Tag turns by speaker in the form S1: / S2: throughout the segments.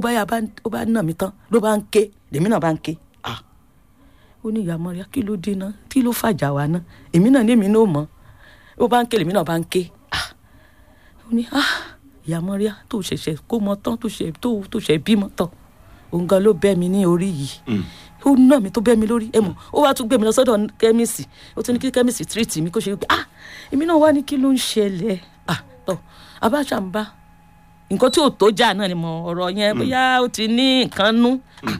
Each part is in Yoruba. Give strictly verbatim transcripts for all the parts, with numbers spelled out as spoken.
S1: bá yà ó bá nà mí tán ló bá ń ké lèmi náà bá ń ké ah ó ní ìyá Mọ́ríà kí ló dé náà kí ló fàjà wa náà èmi náà ní èmi náà mọ̀ ó bá ń ké lèmi náà bá ń ké ah ó ní ah ìyá Mọ́ríà tó ṣẹ̀ṣẹ̀ kó mọ tán tó ṣẹ̀ tó tó ṣẹ̀ bímọ tán òun gan ló bẹ́ mi ní orí yìí ó ná mi tó bẹ́ mi lórí ẹ mọ̀ ó wá tún gbé mi lọ sọ́dọ̀ kẹ́míìsì ó tún ní kí kẹ́míìsì tírìtì mi kó ṣe pé ah èmi náà wá ní kí ló ń ṣẹlẹ̀ ah tọ́ abáṣàmbá nǹkan tí ò tó jà náà ni mo ọ̀rọ̀ yẹn bóyá ó ti ní nǹkan nú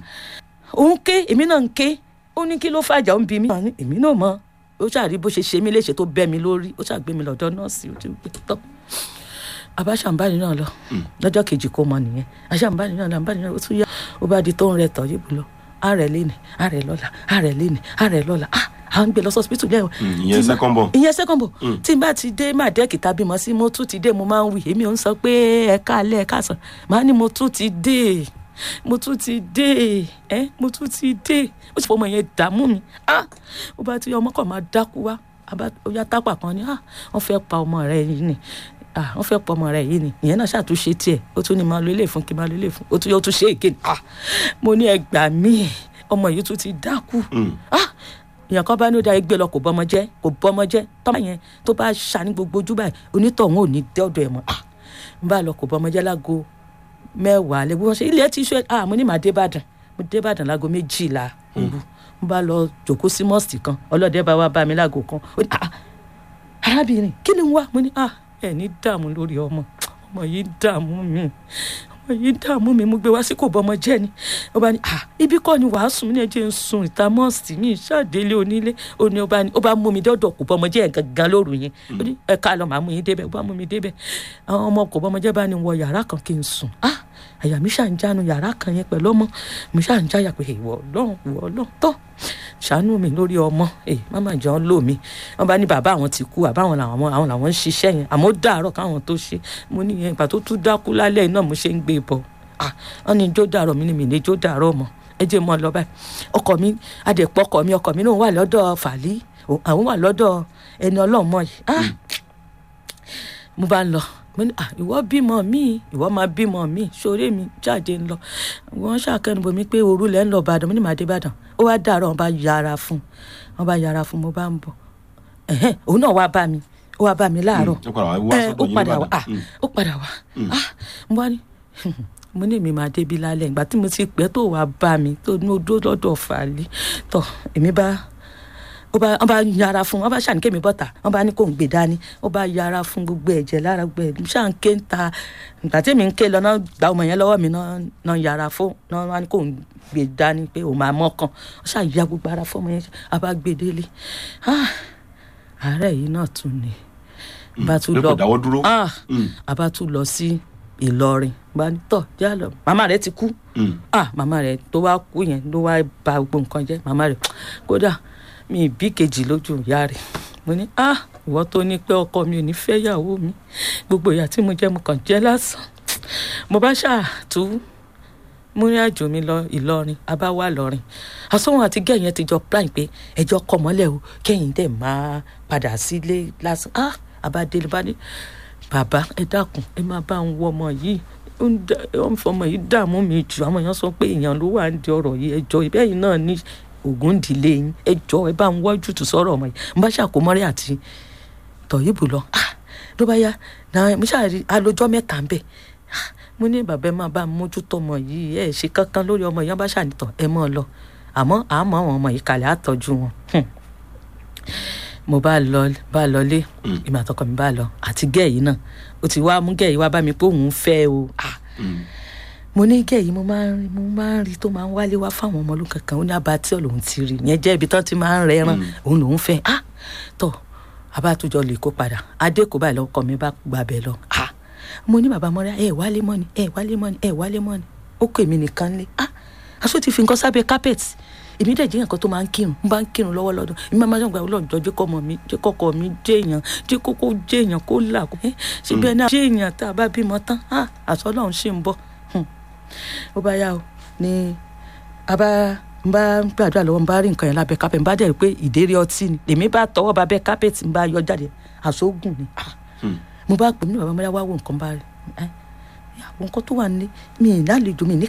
S1: òun ké èmi náà ń ké ó ní kí ló fàjà ó ń bi mí èmi náà mọ̀ ó ṣàrí bó ṣe ṣe mí léṣe tó bẹ́ mi lórí ó ṣàgbé mi lọ́dọ̀ nọ́ọ̀sì ó ti gbé tọ́ abáṣàmbáni náà lọ lọ́jọ́ kejì kó mọ nìyẹn aṣàmbáni náà làǹbáni náà ó tún yá ó bá di tó ń rẹ tọ̀ yìí bù lọ ààrẹ lẹ́nì ààrẹ lọ́la ààrẹ lẹ́nì ààrẹ lọ́la ah à ń gbé lọ sọ́sibítù lẹ́wọ̀.
S2: ìyẹn second born.
S1: ìyẹn second born tí n bá ti dé màdẹ́kì tàbí mo sí mo tún ti dé mo máa ń wí èmi ò ń sọ pé ẹ̀ka alẹ́ ẹ̀ka sàn màá ní mo tún ti dé mo tún ti dé ẹ mo tún ti dé ó sì fọmọ yẹn dààmú mi ah ó bá ti ọmọ kan máa dákú wá ó yá tápà kan ni ah wọ́n fẹ́ pa ọmọ rẹ̀ yìí ni ah wọ́n fẹ́ pọ̀ ọmọ rẹ̀ yìí ni ìyẹn náà ṣàtúnṣe tiẹ̀ ó tún ní máa lo ilé fún kí máa lo ilé fún ó tún yóò tún ṣe èké ah mo ní ẹgbàá mi ọmọ yìí tún ti dákú ah èèyàn kan bá ní ó dá ẹgbẹ́ lọ kò bọ́mọ jẹ́ kò bọ́mọ jẹ́ tọ́mọ yẹn tó bá ṣà ní gbogbo ojú báyìí onítọ̀hún ò ní dé ọ̀dọ̀ ẹ̀ mọ́ ah n bá lọ kò bọ́mọ jẹ́ lágo mẹ́wàá lẹ́gbẹ́ wọn ṣe ilé ti ṣe ah mo ní màá dé Ìbàdàn mo dé Ìbàdàn lágo méjìlá òru n bá lọ jòkó sí mọ́ọ̀sì kan ọlọ́dẹ bá wá bá mi lágo kan ó ní ah arábìnrin kí ni ń wá mo ní ah ẹ ní dààmú lórí ọmọ ọmọ yìí dààmú mi ọmọ yìí dààmú mi mo gbé wá sí kò bọ́mọ jẹ́ ni ó bá ní ah ibi kọ́ ni wàá sùn ní ẹjẹ́ ń sun ìta mọ́ọ̀sì mi ṣàdélé onílé ó ní ó bá ní ó bá mú mi dọ́dọ̀ kò bọ́mọ jẹ́ gangan lóru yẹn ó ní ẹ̀ka lọ màá mú yín débẹ̀ ó bá mú mi débẹ̀ àwọn ọmọ kò bọ́mọ jẹ́ bá ní wọ yàrá kan kí n sùn ah àyà mi ṣà ń jánu yàrá kan yẹn pẹ̀lú ọmọ mi ṣà ń jáyà pé ìwọ Ọlọ́run ìwọ Ọlọ́run tọ́ ṣàánú mi lórí ọmọ ẹ mama jọ lò mí wọn bá ní bàbá àwọn ti kú àbáwọn làwọn àwọn làwọn ń ṣiṣẹ́ yẹn àmọ́ dàárọ̀ káwọn tó ṣe mo ní yẹn ìgbà tó tún dákú lálẹ́ náà mo ṣe ń gbé bọ̀ ah wọn ní jó dàárọ̀ mi ni mi ní jó dàárọ̀ mọ́ ẹ jẹ́ mọ́ lọ báyìí ọkọ mi adẹ̀pọ̀ ọkọ mi ọkọ mi náà wà lọ́dọ̀ fàlí àwọn wà lọ́dọ̀ ẹni ọlọ́mọ yìí ah mo bá ń lọ mo ní ah ìwọ bímọ mi ìwọ máa bímọ mi ṣoré mi jáde ń lọ wọn ṣàkẹnu bomi pé òru lẹ ń lọ Ìbàdàn mo ní màá dé Ìbàdàn ó wá dàárọ̀ wọn bá yára fún wọn bá yára fún mo bá ń bọ̀ ẹhẹn òun náà wá bá mi ó wá bá mi láàárọ̀ ó padà wá ah ó padà wá ah mo wá ní mo ní mi máa débi lálẹ́ ìgbà tí mo ti pẹ́ tó wá bá mi tó ní odó lọ́dọ̀ fàálí tọ̀ èmi bá ó bá wọn bá yára fún wọn bá ṣàní kémi bọ́tà wọn bá ní kó ń gbé dání ó bá yára fún gbogbo ẹ̀jẹ̀ lára gbẹ ṣáà ń ké ń ta ìgbà tí mi ń ké lọ náà gba ọmọ yẹn lọ́wọ́ mi náà yára fún náà wọn ní kó ń gbé dání pé òun máa mọ́kàn ó ṣáà ya gbogbo ara fún ọmọ yẹn a bá gbé délé àárẹ̀ yìí náà tún ni bá tún lọ a bá tún lọ sí Ìlọrin bá ní tọ̀ já lọ màmá rẹ̀ ti kú màmá rẹ̀ tó wá kú yẹn ló wá bà gbogbo nǹkan jẹ́ màmá rẹ̀ kódà mi bí kejì lójú ìyá rẹ̀ mo ní ah ìwọ tó ní pé ọkọ mi ò ní fẹ́ yàwó mi gbogbo ìyà tí mo jẹ mo kàn jẹ lásán mo bá ṣàtú múrí àjò mi lọ Ìlọrin a bá wà lọrin àsọ̀hún àti gẹ̀yìn ti jọ plan pé ẹjọ́ kọ mọ́lẹ̀ o kẹ́yìn dẹ̀ máa padà sílé lásán ah abádélé bá ní bàbá ẹ dákun ẹ máa bá ń wọ ọmọ yìí ó ń fọmọ yìí dààmú mi jù àwọn èèyàn sọ pé èèyàn ló wà ń di ọ̀rọ̀ yìí ẹjọ́ ìbẹ́yìn náà ní ògùn ìdílé yín ẹ jọ ẹ bá ń wọ́jú tó sọ̀rọ̀ ọmọ yìí mo bá ṣàkómọ́rẹ́ àti Tọ̀yìbù lọ ah ló bá yá náà mo ṣàrí alójọ́ mẹ́ta ń bẹ̀ mo ní bàbá ẹ máa bá mójútó ọmọ yìí ẹ ṣe kankan lórí ọmọ yìí wọn bá ṣànìtàn ẹ mọ́ ọ lọ àmọ́ àmọ́ àwọn ọmọ yìí kalẹ̀ àtọ́jú wọn mo bá lọ bá lọlé ìmọ̀ àtọkọ mi bá lọ àti gẹ́ẹ̀ yìí náà ó ti wá mú gẹ́ẹ̀ yìí wá bá mi pé òun fẹ́ o ah mo ní gẹ́ yìí mo máa ń rí mo máa ń rí tó máa ń wálé wá fáwọn ọmọ olókàn kan ó ní Abattoir lòun ti rí yẹn jẹ́ ibi tán ti máa ń rẹran òun lòun fẹ́ ah tọ́ abátújọ lè kó padà adé kó báyìí lọ́kọ mi bá gbàbẹ̀ lọ ah mo ní bàbá Mọ́ríà ẹ wálé mọ́ ni ẹ wálé mọ́ ni ẹ wálé mọ́ ni ó kọ èmi nìkan lé ah aṣọ ti fi nǹkan sábẹ́ carpet èmi dẹ̀ jẹ́ nǹkan tó máa ń kírun ń bá ń kírun lọ́wọ́ lọ́dún èmi máa ń gbà lọ́dún jẹ́ kọ́mọ mi jẹ́ kọ́kọ́ mi jẹ́ èèyàn jẹ́ kókó jẹ́ èèyàn kó là kó ṣe bí ẹni jẹ́ èèyàn tá a bá bímọ tán ah àṣọ Ọlọ́run ṣì ń bọ̀ ó bá yá o ní a bá ń bá gbàdúrà lọ́wọ́ ń bá rí nǹkan yẹn lábẹ́ kápẹ́ ń bá dẹ̀ pé ìdérí ọtí ni èmi bá tọwọ́ bá bẹ́ kápẹ́ tí ń bá yọ jáde àṣọ́gùn ni mo bá pè mí bàbá Mọ́ríà wá wo nǹkan bá rí àwọn nǹkan tó wà ní mi ì lálejò mi ní